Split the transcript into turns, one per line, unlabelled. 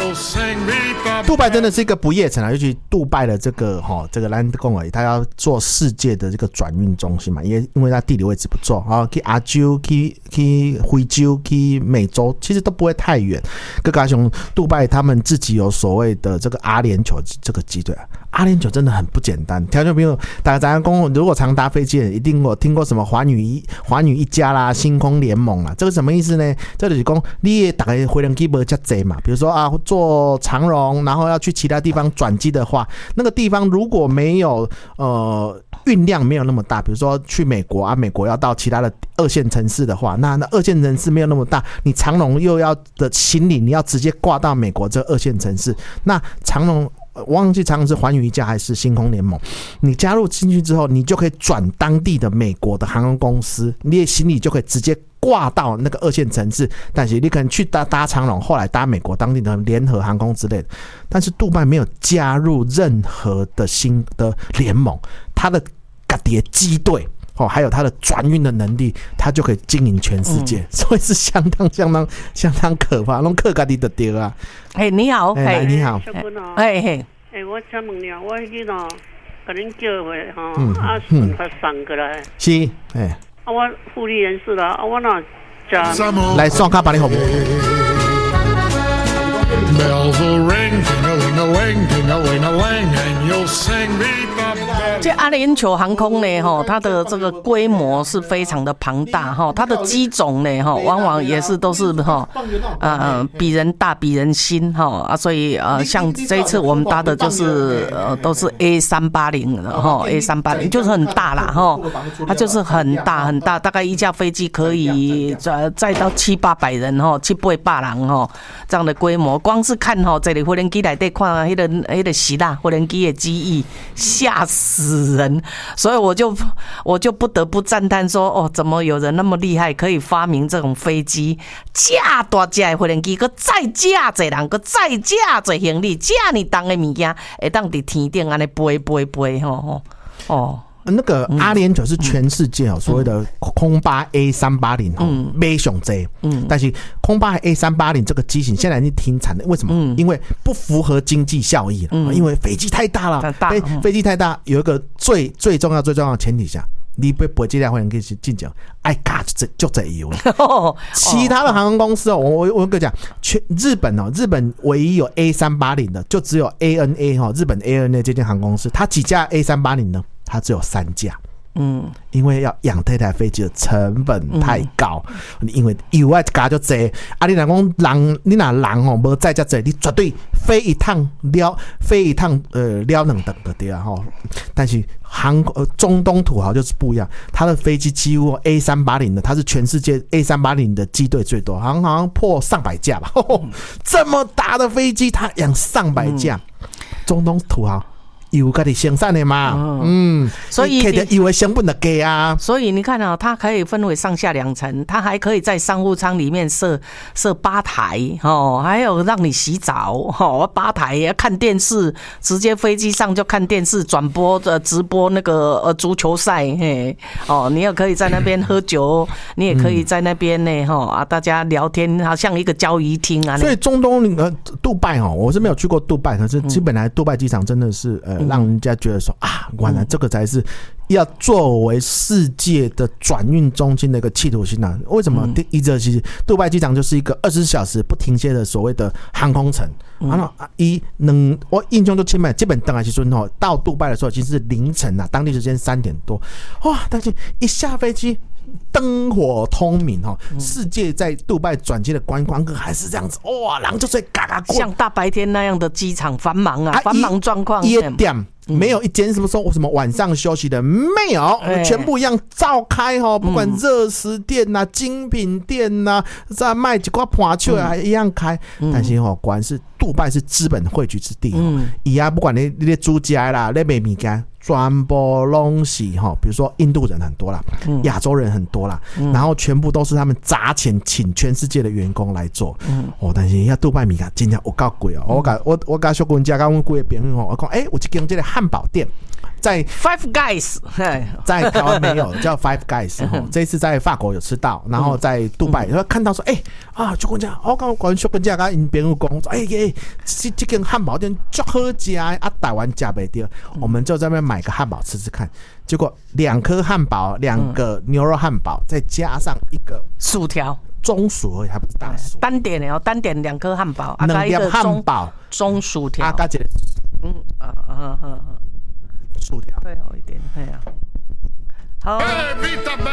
杜拜真的是一个不夜城啊，尤其杜拜的这个兰贡而已，它要做世界的这个转运中心嘛，因为它地理位置不错啊，去亚洲、去非洲、去美洲，其实都不会太远。更加上杜拜他们自己有所谓的这个阿联酋这个机队啊。阿联酋真的很不简单，听众朋友，大家如果常搭飞机的，一定有听过什么华女一家啦、星空联盟啦，这个什么意思呢？这就是说，你大概飞机没这么多嘛，比如说啊，坐长荣，然后要去其他地方转机的话，那个地方如果没有运量没有那么大，比如说去美国啊，美国要到其他的二线城市的话，那二线城市没有那么大，你长荣又要的行李，你要直接挂到美国这二线城市，那长荣。我忘记长荣是寰宇一家还是星空联盟，你加入进去之后，你就可以转当地的美国的航空公司，你的行李就可以直接挂到那个二线城市，但是你可能去搭长荣，后来搭美国当地的联合航空之类的，但是杜拜没有加入任何的新的联盟，它的自己的机队还有他的转运的能力，他就可以经营全世界，所以是相当可怕，弄客家的就对啊。
你好，
你好，
我想问你啊，我去喏，给恁叫回啊，顺发送过来。
是，
我福利人士啦，我那加
来送卡把你好不？
Bells will ring, ting-a-ling-a-ling, ting-a-ling-a-ling, and you'll sing me the bell.
这阿联酋航空呢，它的这个规模是非常的庞大，它的机种呢，往往也是都是比人大比人新，所以像这一次我们搭的就是都是 A380 的，A380 就是很大啦，它就是很大，大概一架飞机可以载到700-800人，700-800人这样的规模。光是看这里飞机内底看那个希腊飞机的机翼，吓死人！所以我就不得不赞叹说，怎么有人那么厉害，可以发明这种飞机，架大架的飞机，佮再架侪人，佮再架侪行李，这么重的物件，会当伫天顶安尼飞
那个阿联酋是全世界所谓的空巴 A380 买上最，但是空巴 A380 这个机型现在已经停产了，为什么？因为不符合经济效益，因为飞机太大了，飞机太大，有一个最重要的前提下。你要飞这架飞机去进讲，爱嘎就这油。其他的航空公司我跟你讲，日本唯一有 A380 的，就只有 ANA 日本 ANA 这间航空公司，它几架 A380 呢？它只有3架。因为要养这台飞机的成本太高，因为油啊加就多，啊你若讲人，你若人无载遮多，你绝对飞一趟了2等就对啊吼。但是中东土豪就是不一样，他的飞机几乎 A380 的，它是全世界 A380 的机队最多，好像破上百架吧。这么大的飞机，他养上百架，中东土豪。有自己生产的嘛，
所以
以为成本的低啊。
所以你看它可以分为上下2层，它还可以在商务舱里面设吧台还有让你洗澡吧台看电视，直接飞机上就看电视转播直播那个足球赛，你也可以在那边喝酒，你也可以在那边呢大家聊天，好像一个交谊厅啊。
所以中东杜拜我是没有去过杜拜，可是基本来杜拜机场真的是让人家觉得说原来这个才是要作为世界的转运中心的一个企图心啊！为什么？其实杜拜机场就是一个24小时不停歇的所谓的航空城。我印象就清白，基本当然是到杜拜的时候已经是凌晨当地时间3点多，哇！但是一下飞机。灯火通明世界在杜拜转机的观光客还是这样子，哇，人就是嘎嘎过，
像大白天那样的机场繁忙繁忙状况。
夜店没有一间什么晚上休息的，没有，全部一样照开不管热食店精品店在卖几块盘球还一样开。但是果然是杜拜是资本汇聚之地不管你的住家啦，你卖物件。全部拢是比如说印度人很多啦，亚洲人很多啦，然后全部都是他们砸钱请全世界的员工来做。但是要杜拜米真的有够贵我跟小君家跟我几个朋友我讲有一间这个汉堡店。 在
Five Guys，
在台湾没有叫 Five Guys， 这一次在法国有吃到，然后在杜拜看到说，就跟讲，我刚关小跟家跟因朋友讲说，这间汉堡店足好吃啊，台湾吃不到，我们就在那边买个汉堡吃吃看。结果2颗汉堡，2个牛肉汉堡，再加上一个
薯条，
中薯而已，还不是大薯。
单点的单点2颗汉堡
，2粒汉堡，
中薯条，
加一个薯条，
对，有一点，对啊。好。